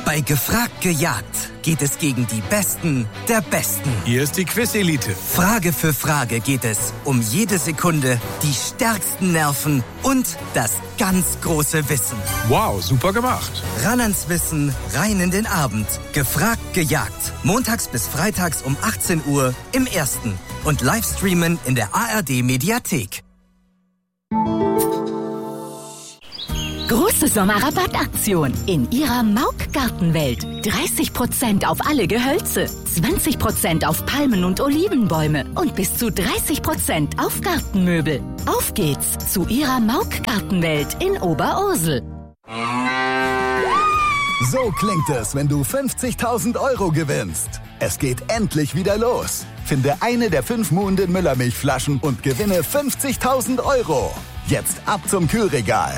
Bei Gefragt gejagt geht es gegen die Besten der Besten. Hier ist die Quiz-Elite. Frage für Frage geht es um jede Sekunde, die stärksten Nerven und das ganz große Wissen. Wow, super gemacht. Ran ans Wissen, rein in den Abend. Gefragt gejagt. Montags bis freitags um 18 Uhr im Ersten. Und Livestreamen in der ARD-Mediathek. Große Sommerrabattaktion in Ihrer Mauk-Gartenwelt. 30% auf alle Gehölze, 20% auf Palmen und Olivenbäume und bis zu 30% auf Gartenmöbel. Auf geht's zu Ihrer Mauk-Gartenwelt in Oberursel. So klingt es, wenn du 50.000 € gewinnst. Es geht endlich wieder los. Finde eine der 5 Muhnden Müllermilchflaschen und gewinne 50.000 €. Jetzt ab zum Kühlregal.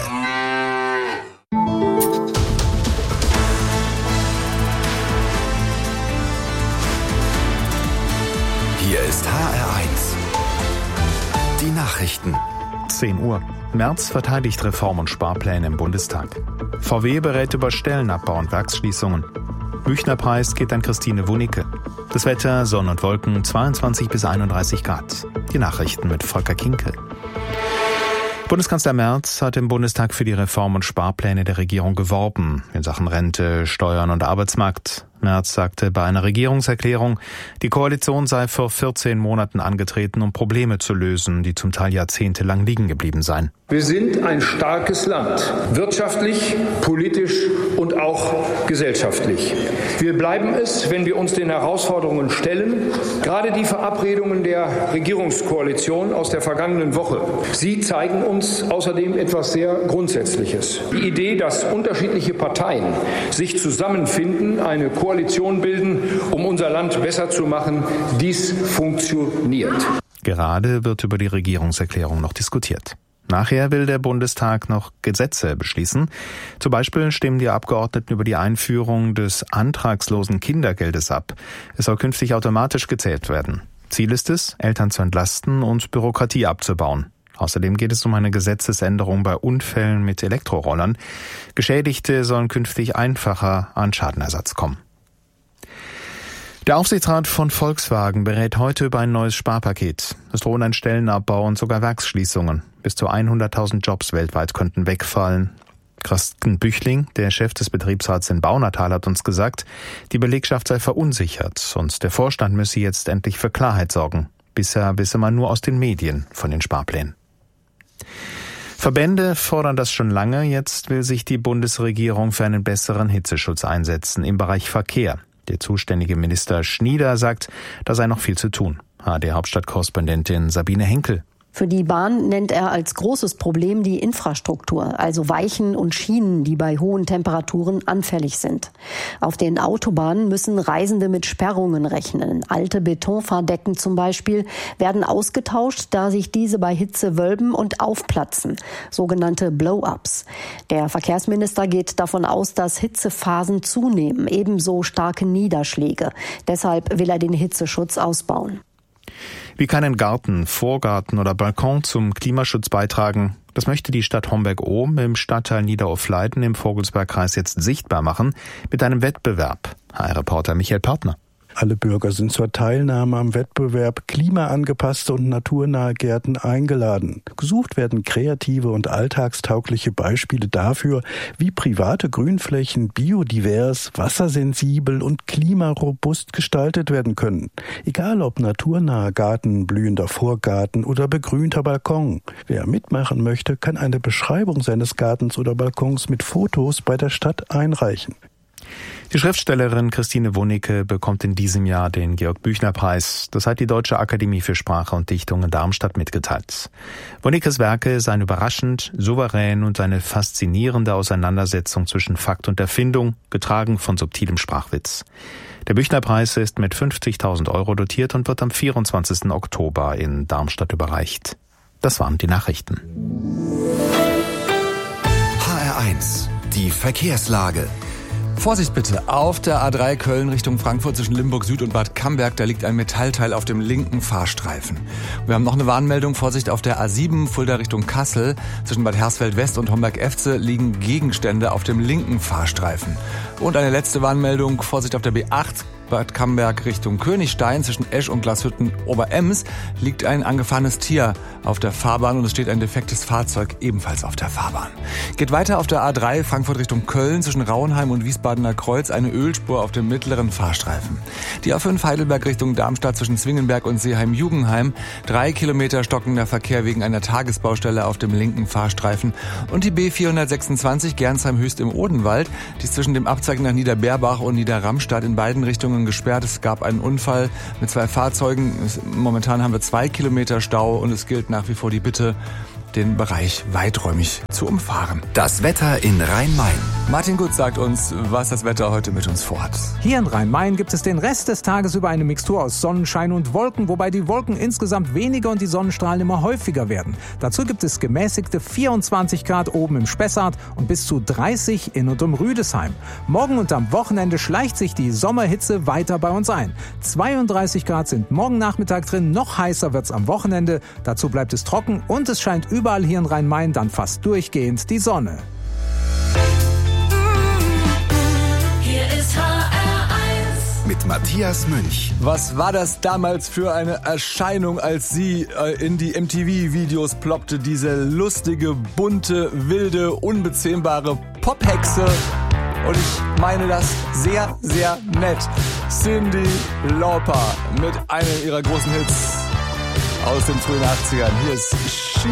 Hier ist HR1. Die Nachrichten. 10 Uhr. Merz verteidigt Reform- und Sparpläne im Bundestag. VW berät über Stellenabbau und Werksschließungen. Büchner-Preis geht an Christine Wunicke. Das Wetter, Sonne und Wolken, 22 bis 31 Grad. Die Nachrichten mit Volker Kinkel. Bundeskanzler Merz hat im Bundestag für die Reform- und Sparpläne der Regierung geworben, in Sachen Rente, Steuern und Arbeitsmarkt. Merz sagte bei einer Regierungserklärung, die Koalition sei vor 14 Monaten angetreten, um Probleme zu lösen, die zum Teil jahrzehntelang liegen geblieben seien. Wir sind ein starkes Land, wirtschaftlich, politisch und auch gesellschaftlich. Wir bleiben es, wenn wir uns den Herausforderungen stellen. Gerade die Verabredungen der Regierungskoalition aus der vergangenen Woche, sie zeigen uns außerdem etwas sehr Grundsätzliches. Die Idee, dass unterschiedliche Parteien sich zusammenfinden, eine Koalition bilden, um unser Land besser zu machen, dies funktioniert. Gerade wird über die Regierungserklärung noch diskutiert. Nachher will der Bundestag noch Gesetze beschließen. Zum Beispiel stimmen die Abgeordneten über die Einführung des antragslosen Kindergeldes ab. Es soll künftig automatisch gezählt werden. Ziel ist es, Eltern zu entlasten und Bürokratie abzubauen. Außerdem geht es um eine Gesetzesänderung bei Unfällen mit Elektrorollern. Geschädigte sollen künftig einfacher an Schadenersatz kommen. Der Aufsichtsrat von Volkswagen berät heute über ein neues Sparpaket. Es drohen ein Stellenabbau und sogar Werksschließungen. Bis zu 100.000 Jobs weltweit könnten wegfallen. Carsten Büchling, der Chef des Betriebsrats in Baunatal, hat uns gesagt, die Belegschaft sei verunsichert und der Vorstand müsse jetzt endlich für Klarheit sorgen. Bisher wisse man nur aus den Medien von den Sparplänen. Verbände fordern das schon lange. Jetzt will sich die Bundesregierung für einen besseren Hitzeschutz einsetzen im Bereich Verkehr. Der zuständige Minister Schnieder sagt, da sei noch viel zu tun. ARD-Hauptstadtkorrespondentin Sabine Henkel. Für die Bahn nennt er als großes Problem die Infrastruktur, also Weichen und Schienen, die bei hohen Temperaturen anfällig sind. Auf den Autobahnen müssen Reisende mit Sperrungen rechnen. Alte Betonfahrdecken zum Beispiel werden ausgetauscht, da sich diese bei Hitze wölben und aufplatzen, sogenannte Blow-ups. Der Verkehrsminister geht davon aus, dass Hitzephasen zunehmen, ebenso starke Niederschläge. Deshalb will er den Hitzeschutz ausbauen. Wie kann ein Garten, Vorgarten oder Balkon zum Klimaschutz beitragen? Das möchte die Stadt Homberg-Ohm im Stadtteil Niederufleiten im Vogelsbergkreis jetzt sichtbar machen mit einem Wettbewerb. HR-Reporter Michael Partner. Alle Bürger sind zur Teilnahme am Wettbewerb klimaangepasste und naturnahe Gärten eingeladen. Gesucht werden kreative und alltagstaugliche Beispiele dafür, wie private Grünflächen biodivers, wassersensibel und klimarobust gestaltet werden können. Egal ob naturnaher Garten, blühender Vorgarten oder begrünter Balkon. Wer mitmachen möchte, kann eine Beschreibung seines Gartens oder Balkons mit Fotos bei der Stadt einreichen. Die Schriftstellerin Christine Wunicke bekommt in diesem Jahr den Georg-Büchner-Preis. Das hat die Deutsche Akademie für Sprache und Dichtung in Darmstadt mitgeteilt. Wunickes Werke seien überraschend, souverän und eine faszinierende Auseinandersetzung zwischen Fakt und Erfindung, getragen von subtilem Sprachwitz. Der Büchner-Preis ist mit 50.000 € dotiert und wird am 24. Oktober in Darmstadt überreicht. Das waren die Nachrichten. HR1, die Verkehrslage. Vorsicht bitte, auf der A3 Köln Richtung Frankfurt zwischen Limburg Süd und Bad Camberg, da liegt ein Metallteil auf dem linken Fahrstreifen. Wir haben noch eine Warnmeldung, Vorsicht auf der A7 Fulda Richtung Kassel. Zwischen Bad Hersfeld West und Homberg-Efze liegen Gegenstände auf dem linken Fahrstreifen. Und eine letzte Warnmeldung, Vorsicht auf der B8. Bad Camberg Richtung Königstein zwischen Esch und Glashütten-Oberems liegt ein angefahrenes Tier auf der Fahrbahn und es steht ein defektes Fahrzeug ebenfalls auf der Fahrbahn. Geht weiter auf der A3 Frankfurt Richtung Köln zwischen Rauenheim und Wiesbadener Kreuz eine Ölspur auf dem mittleren Fahrstreifen. Die A5 Heidelberg Richtung Darmstadt zwischen Zwingenberg und Seeheim-Jugenheim 3 Kilometer stockender Verkehr wegen einer Tagesbaustelle auf dem linken Fahrstreifen. Und die B426 Gernsheim-Höchst im Odenwald, die ist zwischen dem Abzeichen nach Niederberbach und Niederramstadt in beiden Richtungen gesperrt. Es gab einen Unfall mit 2 Fahrzeugen. Momentan haben wir 2 Kilometer Stau und es gilt nach wie vor die Bitte, den Bereich weiträumig zu umfahren. Das Wetter in Rhein-Main. Martin Gut sagt uns, was das Wetter heute mit uns vorhat. Hier in Rhein-Main gibt es den Rest des Tages über eine Mixtur aus Sonnenschein und Wolken, wobei die Wolken insgesamt weniger und die Sonnenstrahlen immer häufiger werden. Dazu gibt es gemäßigte 24 Grad oben im Spessart und bis zu 30 in und um Rüdesheim. Morgen und am Wochenende schleicht sich die Sommerhitze weiter bei uns ein. 32 Grad sind morgen Nachmittag drin, noch heißer wird's am Wochenende. Dazu bleibt es trocken und es scheint überall hier in Rhein-Main dann fast durchgehend die Sonne. Hier ist HR1 mit Matthias Münch. Was war das damals für eine Erscheinung, als sie in die MTV-Videos ploppte? Diese lustige, bunte, wilde, unbezähmbare Pophexe. Und ich meine das sehr, sehr nett. Cyndi Lauper mit einem ihrer großen Hits aus den frühen 80ern. Hier ist